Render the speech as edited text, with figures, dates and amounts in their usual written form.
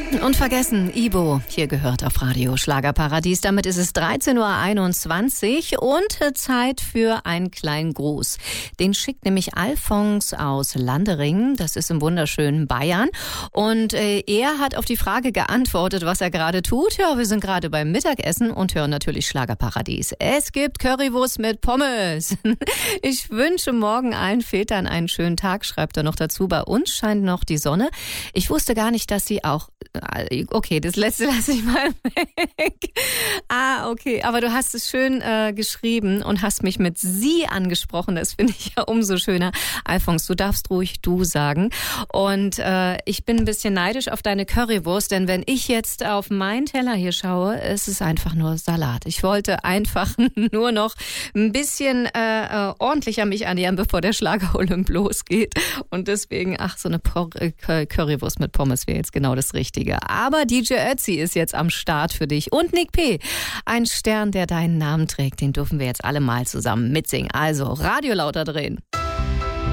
Und vergessen, Ibo, hier gehört auf Radio Schlagerparadies. Damit ist es 13.21 Uhr und Zeit für einen kleinen Gruß. Den schickt nämlich Alfons aus Landering, das ist im wunderschönen Bayern. Und er hat auf die Frage geantwortet, was er gerade tut. Ja, wir sind gerade beim Mittagessen und hören natürlich Schlagerparadies. Es gibt Currywurst mit Pommes. Ich wünsche morgen allen Vätern einen schönen Tag, schreibt er noch dazu. Bei uns scheint noch die Sonne. Ich wusste gar nicht, dass sie auch... Okay, das letzte lasse ich mal weg. Okay, aber du hast es schön geschrieben und hast mich mit Sie angesprochen. Das finde ich ja umso schöner. Alfons, du darfst ruhig du sagen. Und ich bin ein bisschen neidisch auf deine Currywurst, denn wenn ich jetzt auf meinen Teller hier schaue, ist es einfach nur Salat. Ich wollte einfach nur noch ein bisschen ordentlicher mich ernähren, bevor der Schlager-Olymp losgeht. Und deswegen, so eine Currywurst mit Pommes wäre jetzt genau das Richtige. Aber DJ Ötzi ist jetzt am Start für dich. Und Nick P., ein Stern, der deinen Namen trägt, den dürfen wir jetzt alle mal zusammen mitsingen. Also, Radio lauter drehen.